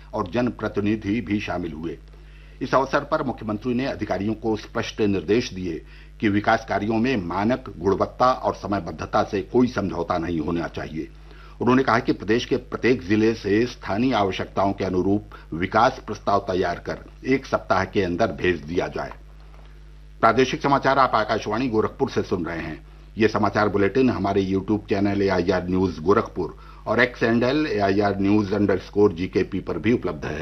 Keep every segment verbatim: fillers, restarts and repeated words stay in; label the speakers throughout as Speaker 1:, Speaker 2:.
Speaker 1: और जनप्रतिनिधि भी शामिल हुए। इस अवसर पर मुख्यमंत्री ने अधिकारियों को स्पष्ट निर्देश दिए कि विकास कार्यों में मानक, गुणवत्ता और समयबद्धता से कोई समझौता नहीं होना चाहिए। उन्होंने कहा कि प्रदेश के प्रत्येक जिले से स्थानीय आवश्यकताओं के अनुरूप विकास प्रस्ताव तैयार कर एक सप्ताह के अंदर भेज दिया जाए। प्रादेशिक समाचार आप आकाशवाणी गोरखपुर से सुन रहे हैं। ये समाचार बुलेटिन हमारे YouTube channel A I R news Gorakhpur और x handle A I R news under score जी के पी पर भी उपलब्ध है।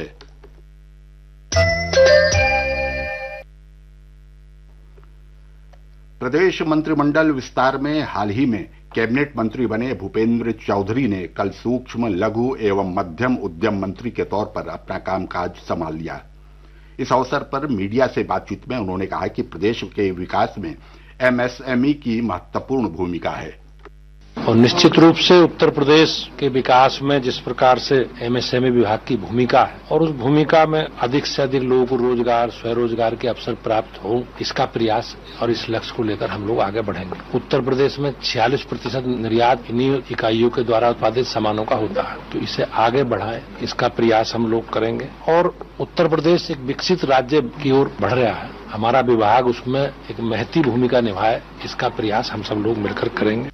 Speaker 1: प्रदेश मंत्रिमंडल विस्तार में हाल ही में कैबिनेट मंत्री बने भूपेंद्र चौधरी ने कल सूक्ष्म, लघु एवं मध्यम उद्यम मंत्री के तौर पर अपना कामकाज संभाल लिया। इस अवसर पर मीडिया से बातचीत में उन्होंने कहा कि प्रदेश के विकास में एम एस एम ई की महत्वपूर्ण भूमिका है
Speaker 2: और निश्चित रूप से उत्तर प्रदेश के विकास में जिस प्रकार से एम एस एम ई विभाग की भूमिका है और उस भूमिका में अधिक से अधिक लोगों को रोजगार, स्वरोजगार के अवसर प्राप्त हो, इसका प्रयास और इस लक्ष्य को लेकर हम लोग आगे बढ़ेंगे। उत्तर प्रदेश में छियालीस प्रतिशत निर्यात इन्हीं इकाइयों के द्वारा उत्पादित सामानों का होता है, तो इसे आगे बढ़ाएं, इसका प्रयास हम लोग करेंगे। और उत्तर प्रदेश एक विकसित राज्य की ओर बढ़ रहा है, हमारा विभाग उसमें एक महती भूमिका निभाए, इसका प्रयास हम सब लोग मिलकर करेंगे।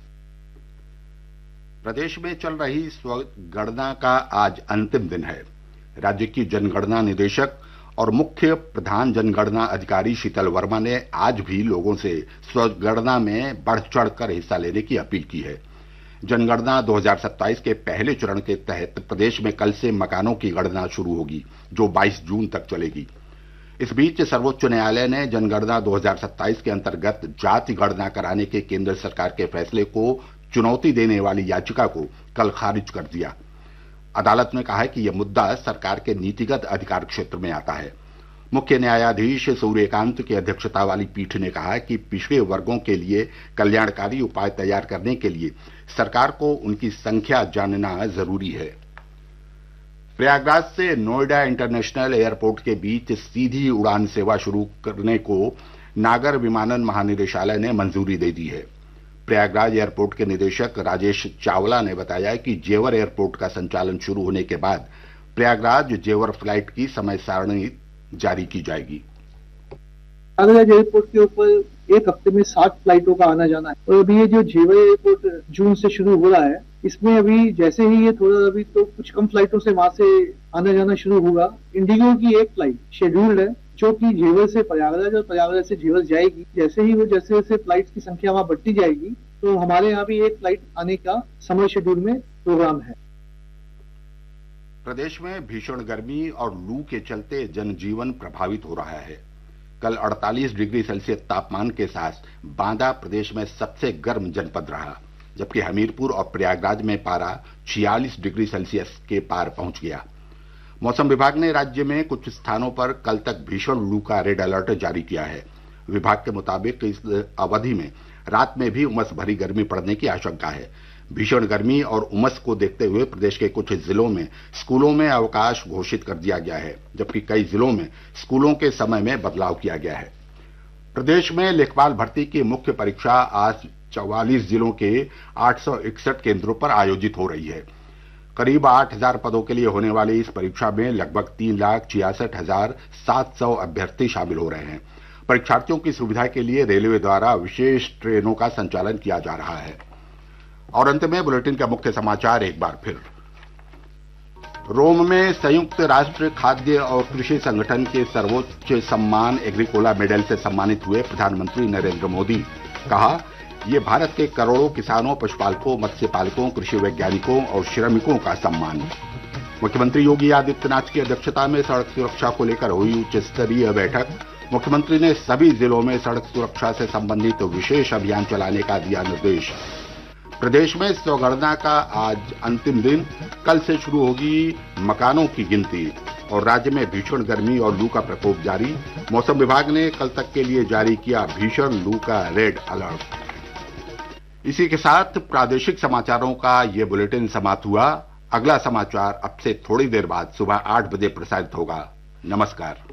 Speaker 1: प्रदेश में चल रही स्वगणना का आज अंतिम दिन है। राज्य की जनगणना निदेशक और मुख्य प्रधान जनगणना अधिकारी शीतल वर्मा ने आज भी लोगों से स्वगणना में बढ़ चढ़ कर हिस्सा लेने की अपील की है। जनगणना दो हज़ार सत्ताईस के पहले चरण के तहत प्रदेश में कल से मकानों की गणना शुरू होगी, जो बाईस जून तक चलेगी। इस बीच सर्वोच्च न्यायालय ने जनगणना दो हज़ार सत्ताईस के अंतर्गत जाति गणना कराने के केंद्र सरकार के फैसले को चुनौती देने वाली याचिका को कल खारिज कर दिया। अदालत ने कहा है कि यह मुद्दा सरकार के नीतिगत अधिकार क्षेत्र में आता है। मुख्य न्यायाधीश सूर्यकांत की अध्यक्षता वाली पीठ ने कहा कि पिछड़े वर्गों के लिए कल्याणकारी उपाय तैयार करने के लिए सरकार को उनकी संख्या जानना जरूरी है। प्रयागराज से नोएडा इंटरनेशनल एयरपोर्ट के बीच सीधी उड़ान सेवा शुरू करने को नागर विमानन महानिदेशालय ने मंजूरी दे दी है। प्रयागराज एयरपोर्ट के निदेशक राजेश चावला ने बताया कि जेवर एयरपोर्ट का संचालन शुरू होने के बाद प्रयागराज जेवर फ्लाइट की समय सारणी जारी की जाएगी।
Speaker 3: प्रयागराज एयरपोर्ट के ऊपर एक हफ्ते में साठ फ्लाइटों का आना जाना है और अभी ये जो जेवर एयरपोर्ट जून से शुरू हो रहा है, इसमें अभी जैसे ही ये थोड़ा अभी तो कुछ कम फ्लाइटों से वहां से आना जाना शुरू होगा। इंडिगो की एक फ्लाइट शेड्यूल्ड है जो कि जेवर से प्रयागराज और प्रयागराज से जेवर जाएगी। जैसे ही वो जैसे जैसे फ्लाइट की संख्या वहां बढ़ती जाएगी तो हमारे यहाँ भी एक फ्लाइट आने का समय शेड्यूल में प्रोग्राम है।
Speaker 1: प्रदेश में भीषण गर्मी और लू के चलते जनजीवन प्रभावित हो रहा है। कल अड़तालीस डिग्री सेल्सियस तापमान के साथ बांदा प्रदेश में सबसे गर्म जनपद रहा, जबकि हमीरपुर और प्रयागराज में पारा छियालीस डिग्री सेल्सियस के पार पहुंच गया। मौसम विभाग ने राज्य में कुछ स्थानों पर कल तक भीषण लू का रेड अलर्ट जारी किया है। विभाग के मुताबिक इस अवधि में रात में भी उमस भरी गर्मी पड़ने की आशंका है। भीषण गर्मी और उमस को देखते हुए प्रदेश के कुछ जिलों में स्कूलों में अवकाश घोषित कर दिया गया है, जबकि कई जिलों में स्कूलों के समय में बदलाव किया गया है। प्रदेश में लेखपाल भर्ती की मुख्य परीक्षा आज चौवालीस जिलों के आठ सौ इकसठ केंद्रों पर आयोजित हो रही है। करीब आठ हजार पदों के लिए होने वाली इस परीक्षा में लगभग तीन लाख छियासठ हजार सात सौ अभ्यर्थी शामिल हो रहे हैं। परीक्षार्थियों की सुविधा के लिए रेलवे द्वारा विशेष ट्रेनों का संचालन किया जा रहा है। और अंत में बुलेटिन का मुख्य समाचार एक बार फिर। रोम में संयुक्त राष्ट्र खाद्य और कृषि संगठन के सर्वोच्च सम्मान एग्रीकोला मेडल से सम्मानित हुए प्रधानमंत्री नरेंद्र मोदी। कहा, ये भारत के करोड़ों किसानों, पशुपालकों, मत्स्य पालकों, कृषि वैज्ञानिकों और श्रमिकों का सम्मान। मुख्यमंत्री योगी आदित्यनाथ की अध्यक्षता में सड़क सुरक्षा को लेकर हुई उच्च स्तरीय बैठक। मुख्यमंत्री ने सभी जिलों में सड़क सुरक्षा से संबंधित विशेष अभियान चलाने का दिया निर्देश। प्रदेश में स्वगणना का आज अंतिम दिन, कल से शुरू होगी मकानों की गिनती। और राज्य में भीषण गर्मी और लू का प्रकोप जारी। मौसम विभाग ने कल तक के लिए जारी किया भीषण लू का रेड अलर्ट। इसी के साथ प्रादेशिक समाचारों का ये बुलेटिन समाप्त हुआ। अगला समाचार अब से थोड़ी देर बाद सुबह आठ बजे प्रसारित होगा। नमस्कार।